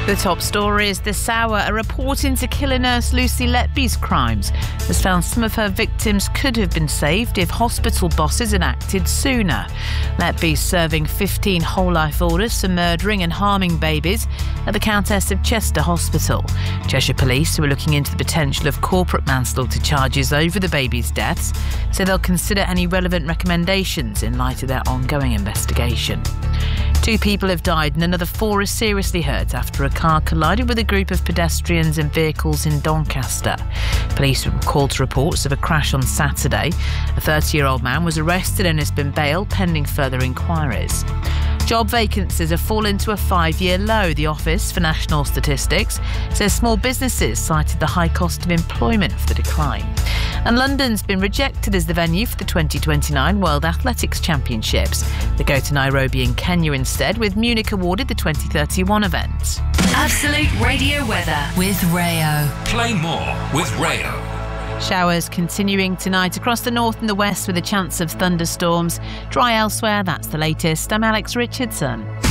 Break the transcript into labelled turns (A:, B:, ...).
A: The top story is this hour. A report into killer nurse Lucy Letby's crimes has found some of her victims could have been saved if hospital bosses had acted sooner. Letby's serving 15 whole-life orders for murdering and harming babies at the Countess of Chester Hospital. Cheshire Police, who are looking into the potential of corporate manslaughter charges over the babies' deaths, say they'll consider any relevant recommendations in light of their ongoing investigation. 2 people have died and another 4 are seriously hurt after a car collided with a group of pedestrians and vehicles in Doncaster. Police were called to reports of a crash on Saturday. A 30-year-old man was arrested and has been bailed pending further inquiries. Job vacancies have fallen to a 5-year low. The Office for National Statistics says small businesses cited the high cost of employment for the decline. And London's been rejected as the venue for the 2029 World Athletics Championships. They go to Nairobi in Kenya instead, with Munich awarded the 2031 event.
B: Absolute Radio weather with Rayo.
C: Play more with Rayo.
A: Showers continuing tonight across the north and the west with a chance of thunderstorms. Dry elsewhere, that's the latest. I'm Alex Richardson.